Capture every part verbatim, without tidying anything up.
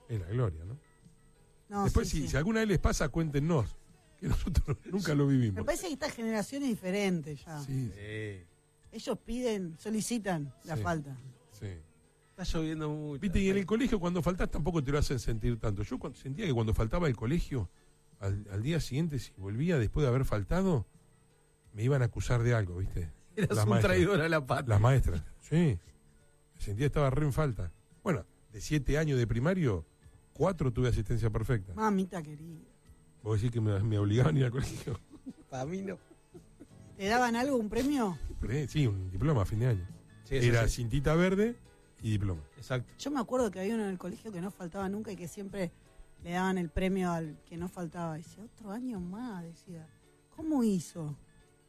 Es la gloria, ¿no? No, Después, sí, si, sí. si alguna vez les pasa, cuéntenos. Que nosotros nunca lo vivimos. Me parece que esta generación es diferente ya. Sí, Sí. Ellos piden, solicitan la Sí. falta. sí. Está lloviendo mucho. Viste, y en el colegio cuando faltás tampoco te lo hacen sentir tanto. Yo cuando, sentía que cuando faltaba el colegio, al, al día siguiente, si volvía después de haber faltado, me iban a acusar de algo, ¿viste? Eras Las un maestras. traidor a la patria. Las maestras, sí. Me sentía que estaba re en falta. Bueno, de siete años de primario, cuatro tuve asistencia perfecta. Mamita querida. ¿Vos decís que me, me obligaban a ir al colegio? Para mí no. ¿Te daban algo, un premio? Pero, eh, sí, un diploma a fin de año. Sí, eso Era sí. cintita verde y diploma. Exacto. Yo me acuerdo que había uno en el colegio que no faltaba nunca y que siempre le daban el premio al que no faltaba. Dice, otro año más, decía. ¿Cómo hizo?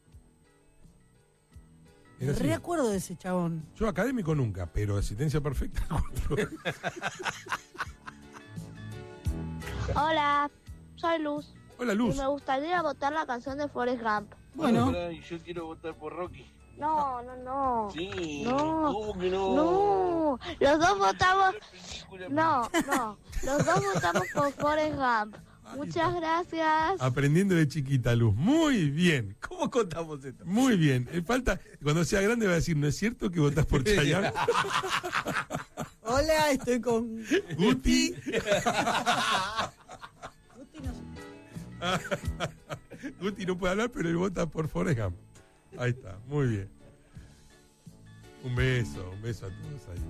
Era Me así. reacuerdo de ese chabón. Yo académico nunca, pero asistencia perfecta. cuatro. Hola, soy Luz. Hola, Y Luz. me gustaría votar la canción de Forrest Gump. Bueno, Yo quiero votar por Rocky. No, no, no. Sí. No. ¿Cómo que no? No, los dos votamos. Película- No, no. Los dos votamos por Forrest Gump. Ahí Muchas está. gracias. Aprendiendo de chiquita, Luz. Muy bien. ¿Cómo contamos esto? Muy bien. Eh, falta, cuando sea grande va a decir, ¿no es cierto que votás por Chayanne? hola, estoy con Guti. Guti. No sé. Guti no puede hablar, pero él vota por Forrest Gump. Ahí está, muy bien. Un beso, un beso a todos ahí.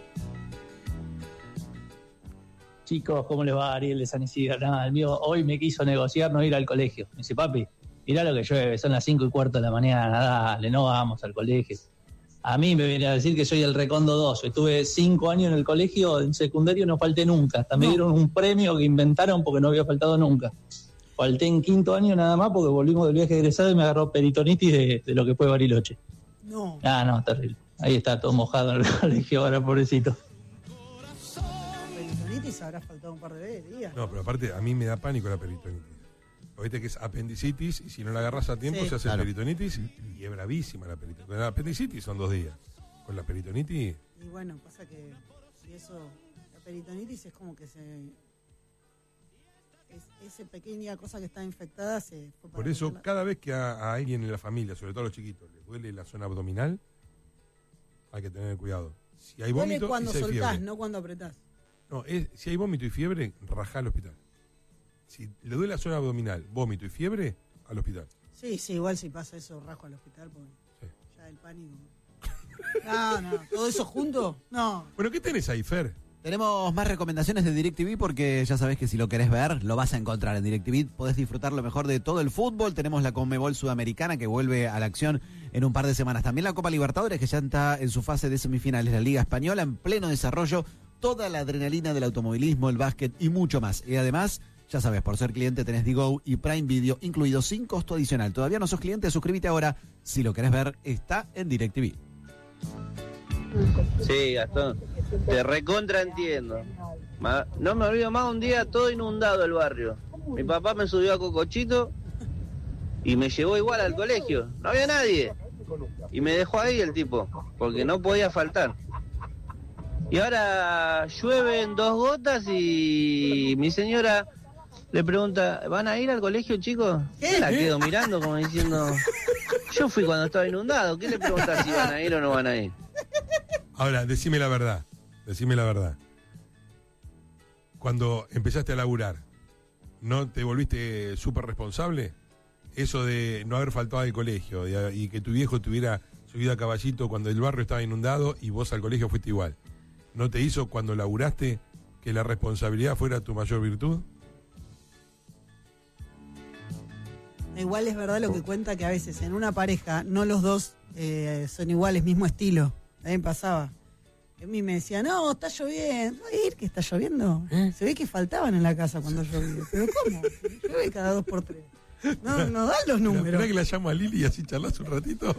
Chicos, ¿cómo les va? Ariel de San Isidro? Nada, el mío hoy me quiso negociar no ir al colegio. Me dice, papi, mirá lo que llueve, son las cinco y cuarto de la mañana, dale, no vamos al colegio. A mí me viene a decir que soy el Recondo dos. Estuve cinco años en el colegio, en secundario no falté nunca. Hasta me No. dieron un premio que inventaron porque no había faltado nunca. Falté en quinto año nada más porque volvimos del viaje de egresado y me agarró peritonitis de, de lo que fue Bariloche. No. Ah, no, terrible. Ahí está todo mojado en el colegio ahora, pobrecito. Peritonitis habrá faltado un par de días. No, pero aparte, a mí me da pánico la peritonitis. Porque viste que es apendicitis y si no la agarras a tiempo Sí. se hace Claro. peritonitis y, y es bravísima la peritonitis. Con la apendicitis son dos días. Con la peritonitis, Y bueno, pasa que si eso, la peritonitis es como que se... Es, esa pequeña cosa que está infectada se... fue para por eso otro lado. cada vez que a, a alguien en la familia, sobre todo a los chiquitos, les duele la zona abdominal, hay que tener cuidado. Si hay Duele vómito cuando y si hay soltás, fiebre. no cuando apretás. No, es, si hay vómito y fiebre, rajá al hospital. Si le duele la zona abdominal, vómito y fiebre, al hospital. Sí, sí, igual si pasa eso, rajo al hospital, porque Sí. ya el pánico. No, no, todo eso junto, no. Bueno, ¿qué tenés ahí, Fer? Tenemos más recomendaciones de DirecTV porque ya sabés que si lo querés ver, lo vas a encontrar en DirecTV. Podés disfrutar lo mejor de todo el fútbol. Tenemos la Conmebol Sudamericana que vuelve a la acción en un par de semanas. También la Copa Libertadores que ya está en su fase de semifinales. La Liga Española en pleno desarrollo. Toda la adrenalina del automovilismo, el básquet y mucho más. Y además, ya sabes, por ser cliente tenés Digo y Prime Video incluido sin costo adicional. Todavía no sos cliente, suscríbete ahora. Si lo querés ver, está en DirecTV. Sí, Gastón, te recontra entiendo. Ma- No me olvido más, un día todo inundado el barrio. Mi papá me subió a Cocochito y me llevó igual al colegio. No había nadie. Y me dejó ahí el tipo, porque no podía faltar. Y ahora llueven dos gotas y mi señora le pregunta, ¿van a ir al colegio, chicos? ¿Qué? La quedo mirando como diciendo, yo fui cuando estaba inundado. ¿Qué le preguntas si van a ir o no van a ir? Ahora, decime la verdad. Decime la verdad. Cuando empezaste a laburar, ¿no te volviste súper responsable? Eso de no haber faltado al colegio de- y que tu viejo tuviera subido a caballito cuando el barrio estaba inundado y vos al colegio fuiste igual. ¿No te hizo cuando laburaste que la responsabilidad fuera tu mayor virtud? Igual es verdad lo que cuenta que a veces en una pareja no los dos eh, son iguales, mismo estilo. A mí me pasaba. A mí me decía, no, está lloviendo. ¿Va a ir que está lloviendo? ¿Eh? Se ve que faltaban en la casa cuando llovía. ¿Pero cómo? Llueve cada dos por tres. No, no dan los números. ¿Esperá que la llamo a Lili y así charlas un ratito?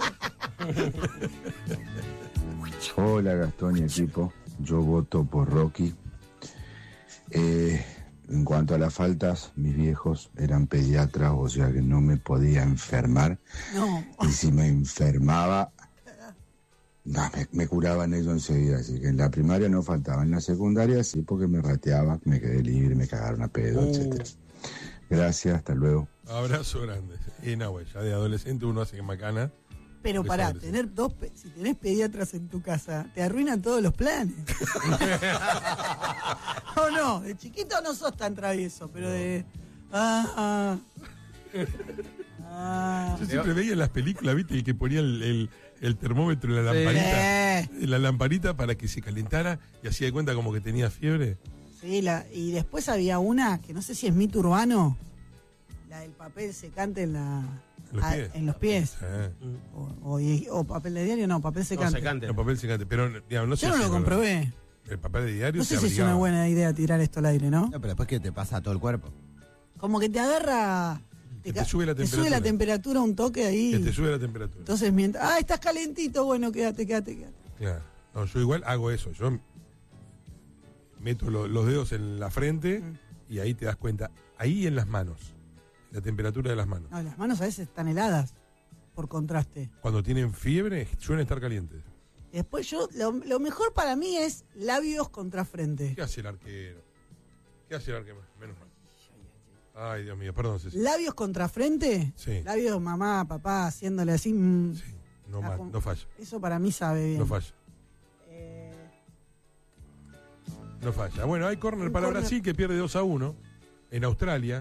Hola Gastón y equipo, yo voto por Rocky. Eh, en cuanto a las faltas, mis viejos eran pediatras, o sea que no me podía enfermar. No. Y si me enfermaba, nah, me, me curaban ellos enseguida, así que en la primaria no faltaba, en la secundaria sí, porque me rateaba, me quedé libre, me cagaron a pedo, Uh. etcétera. Gracias, hasta luego. Abrazo grande. Y no, güey, ya de adolescente uno hace que macana. Pero Empezó pará, a crecer. tener dos, pe- si tenés pediatras en tu casa, te arruinan todos los planes. ¿O no? De chiquito no sos tan travieso, pero de... Ah, ah, ah. Yo siempre veía en las películas, ¿viste? El que ponía el, el, el termómetro en la lamparita. Eh. En la lamparita para que se calentara y hacía de cuenta como que tenía fiebre. Sí, la, y después había una, que no sé si es mito urbano, la del papel secante en la... ¿En los ah, pies? en los pies. Ah. O, o- y- o papel de diario, no, papel secante. secante. El papel secante. Pero, digamos, no sé Yo no si lo es comprobé. verdad. El papel de diario No se sé si es abrigaba. una buena idea tirar esto al aire, ¿no? No, pero después que te pasa a todo el cuerpo. Como que te agarra... Que ca- te sube la te sube la temperatura. temperatura un toque ahí. Que te sube la temperatura. Entonces, mientras... Ah, estás calentito, bueno, quédate, quédate, quédate. Claro. No, yo igual hago eso. Yo meto lo- los dedos en la frente y ahí te das cuenta. Ahí en las manos. La temperatura de las manos. No, las manos a veces están heladas, por contraste. Cuando tienen fiebre, suelen estar calientes. Después yo, lo, lo mejor para mí es labios contra frente. ¿Qué hace el arquero? ¿Qué hace el arquero? Menos mal. Ay, Dios mío, perdón, Ceci. Labios contra frente, Sí. labios mamá, papá, haciéndole así. mm, Sí, no, la mal, pon- no falla. Eso para mí sabe bien. No falla. Eh, No falla. Bueno, hay córner Un para córner. Brasil que pierde dos a uno en Australia.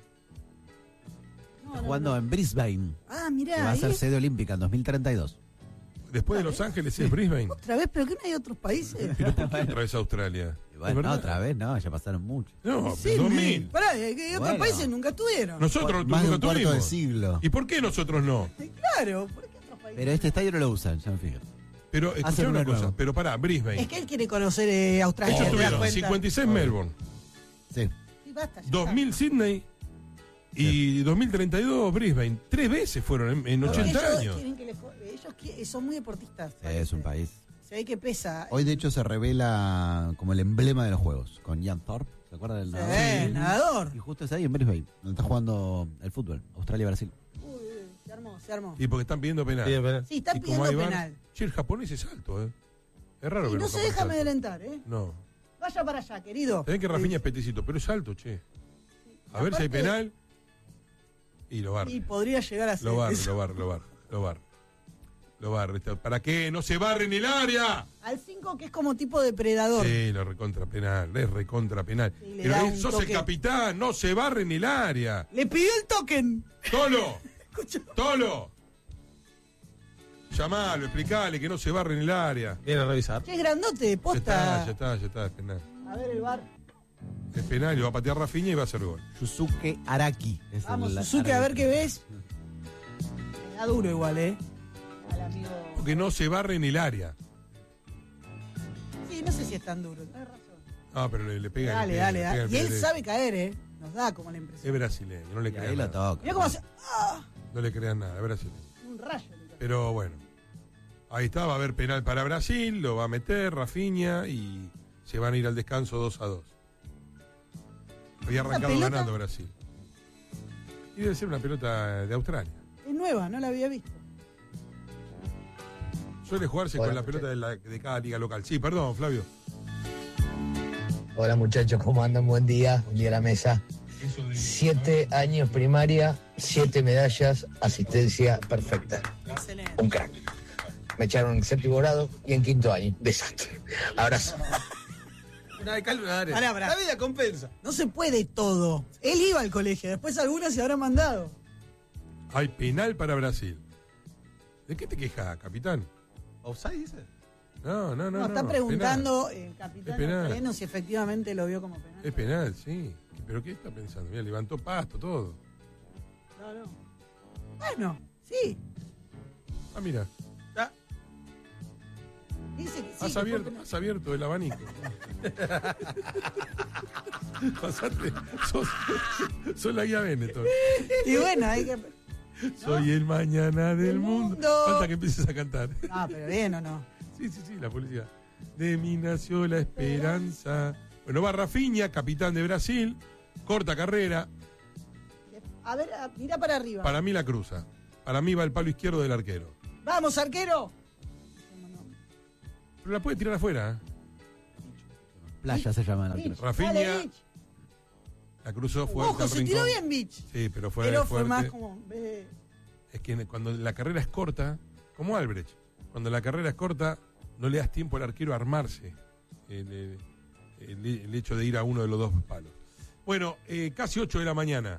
no, Está no, jugando no. en Brisbane, Ah, que mirá, va a ahí. ser sede olímpica en dos mil treinta y dos. Después de Los Ángeles es Brisbane. Otra vez, pero que no hay otros países. Pero ¿por qué otra vez Australia? Y ¿Es bueno, verdad? no, otra vez, no, ya pasaron mucho. No, Sí, dos mi- mil. Pará, que que otros Bueno. países nunca estuvieron. Nosotros Más de nunca un cuarto de tuvimos. siglo. ¿Y por qué nosotros no? Claro, ¿por qué otros países? Pero este estadio no lo usan, ya me fijo. Pero escuchá Hacen una uno cosa, nuevo. pero pará, Brisbane. Es que él quiere conocer eh, Australia. Ellos ¿te das tuvieron cuenta? cincuenta y seis Melbourne, Sí. Sí, basta, ya dos mil Sydney y dos mil treinta y dos Brisbane. Tres veces fueron en, en está. Porque ochenta ellos años. quieren que les jo- ellos qui- son muy deportistas. Sí, es un país. Se ve que pesa. Hoy, de hecho, se revela como el emblema de los juegos, con Ian Thorpe. ¿Se acuerdan del Sí, nadador? nadador. Y justo es ahí en Brisbane, donde está jugando el fútbol, Australia-Brasil. Uy, uy, se armó, se armó. Y porque están pidiendo penal. Sí, pero- Sí, está Y como pidiendo hay VAR, penal. che, el japonés es alto, ¿eh? Es raro Y que no no se capaz deja alto. amedrentar, ¿eh? No. Vaya para allá, querido. Ven que Rafinha es peticito, pero es alto, che. A ver si hay Aparte- penal. Y lo barre. Y podría llegar a ser. Lo barre, eso. lo barre, lo barre, lo barre. Lo barre. ¿Para qué? ¡No se barre en el área! Al cinco, que es como tipo depredador. Sí, lo recontra penal, es recontra penal. Sí, le Pero da es- un sos el toque. capitán, no se barre en el área. Le pidió el token. ¡Tolo! Escucha. ¡Tolo! Llamalo, explicale que no se barre en el área. Viene a revisar. Qué grandote, Ya está, posta. ya está, ya está, es penal. A ver el bar. Es penal y va a patear Rafinha y va a hacer gol. Yusuke Araki. es Vamos, el Suzuki, a ver árbitro. qué ves. Le da duro igual, ¿eh? Al amigo. Porque no se barre en el área. Sí, no sé si es tan duro. Tenés razón. Ah, pero le, le pega. Dale, le- dale, le dale. pega el Y él pie sabe caer, ¿eh? Nos da como la Es impresión. brasileño, no le Y ahí crean lo nada. toca. Mirá cómo hace. ¡Ah! No le crean nada, es brasileño. Un rayo. le cae. Pero bueno, ahí está, va a haber penal para Brasil, lo va a meter Rafinha y se van a ir al descanso dos a dos. Había arrancado pelota? ganando Brasil. Y debe ser una pelota de Australia. Es nueva, no la había visto. Suele jugarse Hola, con la pelota de, la- de cada liga local. Sí, perdón, Flavio. Hola muchachos, ¿cómo andan? Buen día, buen día a la mesa. Siete años primaria, siete medallas, asistencia perfecta. Excelente. Un crack. Me echaron en séptimo grado y en quinto año. Desastre. Abrazo. Una de cal, una de arena. Pará, pará. La vida compensa. No se puede todo. Él iba al colegio, después algunas se habrán mandado. Hay penal para Brasil. ¿De qué te quejas, capitán? ¿Offside dice? No, no, no. No, no, está penal. preguntando el capitán Es penal. australiano si efectivamente lo vio como penal. Es penal, sí. ¿Pero qué está pensando? Mira, levantó pasto, todo. No, no. Bueno, sí. Ah, mira. Dice que sí. Has que abierto, fue penal. has abierto el abanico. Pasate. Sos, sos la guía Benetton. Y bueno, hay que. Soy el mañana del Del mundo. mundo. Falta que empieces a cantar. Ah, pero bien o no. Sí, sí, sí, la policía. De mí nació la esperanza. Bueno, va Rafinha, capitán de Brasil. Corta carrera. A ver, a- mira para arriba. Para mí la cruza. Para mí va el palo izquierdo del arquero. Vamos, arquero. Pero la puede tirar afuera. Playa se llama la otra. Beach, Rafinha dale, Beach. la cruzó fuerte. Ojo, al se rincón. tiró bien Beach. Sí, pero fue Pero fue fuerte. más como. eh, Es que cuando la carrera es corta, como Albrecht, cuando la carrera es corta, no le das tiempo al arquero a armarse. El, el- el- el hecho de ir a uno de los dos palos. Bueno, eh, casi ocho de la mañana.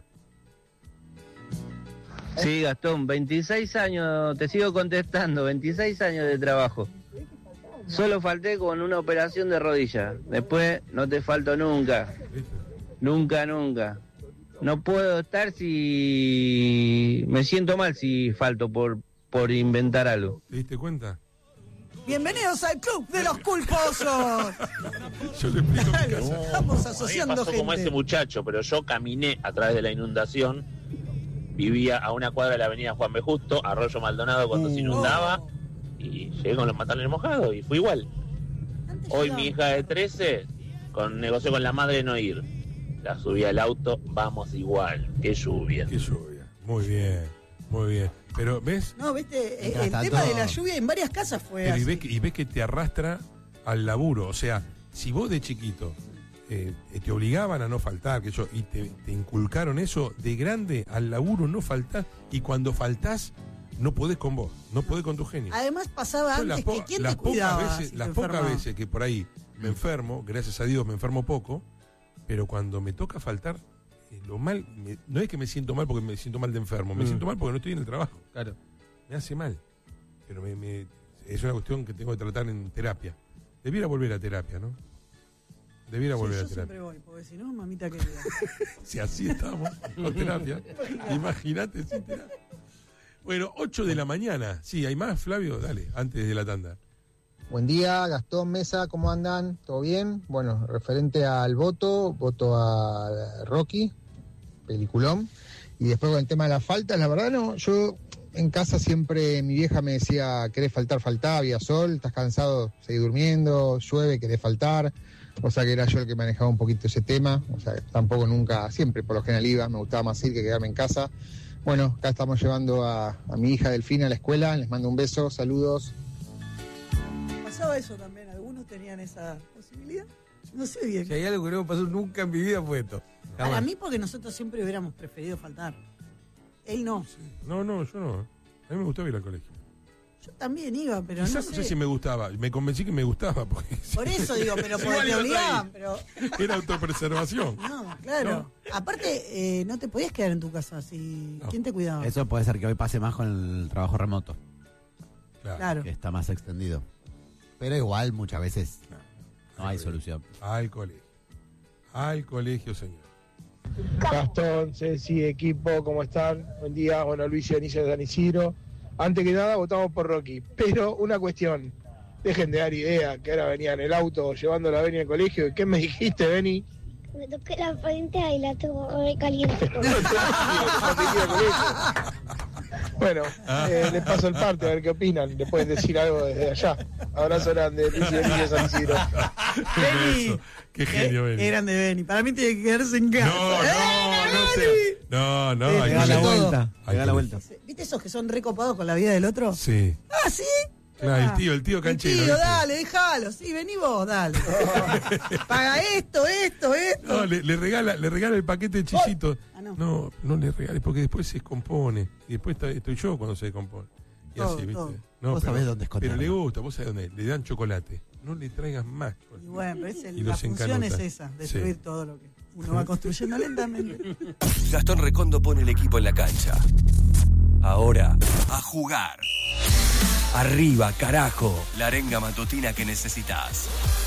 Sí, Gastón, veintiséis años, te sigo contestando, veintiséis años de trabajo. Solo falté con una operación de rodilla. Después no te falto nunca. ¿Viste? Nunca, nunca. No puedo estar si... Me siento mal si falto por, por inventar algo. ¿Te diste cuenta? Bienvenidos al club de los culposos. Yo le explico en mi casa. Estamos A mí me asociando pasó como gente. ese muchacho, pero yo caminé a través de la inundación. Vivía a una cuadra de la avenida Juan B. Justo, Arroyo Maldonado cuando se inundaba. Oh. Y llegué con los pantalones mojados y fui igual. Antes Hoy llegaba- mi hija de trece con, negoció con la madre de no ir. La subí al auto, vamos igual. Qué lluvia. Qué lluvia. Muy bien, muy bien. Pero, ¿ves? No, viste, eh, Mientras el tanto- tema de la lluvia en varias casas fue Pero y así. ves, que, y ves que te arrastra al laburo. O sea, si vos de chiquito eh, te obligaban a no faltar, que yo, y te, te inculcaron eso, de grande al laburo no faltás, y cuando faltás, no podés con vos, no podés con tu genio. Además pasaba Yo las antes po- que quién las te cuidaba. pocas veces, si las te pocas enfermabas? veces que por ahí me enfermo, gracias a Dios me enfermo poco, pero cuando me toca faltar, eh, lo mal, me- no es que me siento mal porque me siento mal de enfermo, me Mm. siento mal porque no estoy en el trabajo, Claro. me hace mal, pero me, me- es una cuestión que tengo que tratar en terapia. Debiera volver a terapia, ¿no? Debiera Sí, volver yo a siempre terapia. voy, porque si no, mamita querida. Si así estamos, con terapia, imagínate sin terapia. Bueno, ocho de la mañana, sí, ¿hay más, Flavio? Dale, antes de la tanda. Buen día, Gastón, Mesa, ¿cómo andan? ¿Todo bien? Bueno, referente al voto, voto a Rocky, peliculón. Y después con el tema de las faltas, la verdad no, yo en casa siempre mi vieja me decía, querés faltar, faltá, había sol, estás cansado, seguí durmiendo, llueve, querés faltar. O sea que era yo el que manejaba un poquito ese tema, o sea, tampoco nunca, siempre por lo general iba, me gustaba más ir que quedarme en casa. Bueno, acá estamos llevando a, a mi hija Delfina a la escuela, les mando un beso, saludos. Pasaba eso también, algunos tenían esa posibilidad. No sé bien. Si hay algo que no me pasó nunca en mi vida fue esto. Para Jamás. mí, porque nosotros siempre hubiéramos preferido faltar. Él no. No, no, yo no. A mí me gustaba ir al colegio. Yo también iba, pero no Quizás sé. no sé si me gustaba. Me convencí que me gustaba. Porque Por eso digo, pero Sí, porque igual te ibas obligaban, ahí. pero... Era autopreservación. No, claro. Aparte, eh, no te podías quedar en tu casa. Si... No. ¿Quién te cuidaba? Eso puede ser que hoy pase más con el trabajo remoto, Claro. Claro. que está más extendido. Pero igual muchas veces no hay solución. Al colegio. Al colegio, señor. Gastón, Ceci, equipo, ¿cómo están? Buen día, bueno, Luis y Anicia de San Isidro. Antes que nada, votamos por Rocky. Pero una cuestión, dejen de dar idea, que ahora venía en el auto llevando la Beni al colegio. ¿Qué me dijiste, Beni? Me toqué la frente y la tengo re caliente. Bueno, eh, les paso el parte a ver qué opinan. Le pueden decir algo desde allá. Abrazo grande, Luis y Anicia de San Isidro. Beni. Qué genio, Beni. Eran de Beni. Para mí tiene que quedarse en casa. No, ¡Eh, no, no Beni! sé. No, no. Sí, hay te da que- la vuelta. hay Te da que- la vuelta. ¿Viste esos que son recopados con la vida del otro? Sí. Ah, ¿sí? Claro, el tío, el tío El canchero. tío, ¿viste? dale, déjalo. Sí, vení vos, dale. Paga esto, esto, esto. No, le, le regala, le regala el paquete de chisitos. Ah, no. No, no le regales porque después se descompone. Y después está- estoy yo cuando se descompone. Y Todo, así, ¿viste? todo. No, Vos pero, sabés dónde pero esconderlo. le gusta, vos sabés dónde. Le dan chocolate. No le traigas más chocolate. Y bueno, pero es el- Y la los función es encanuta. esa, destruir Sí. todo lo que uno va construyendo lentamente. Gastón Recondo pone el equipo en la cancha. Ahora, a jugar. Arriba, carajo. La arenga matutina que necesitas.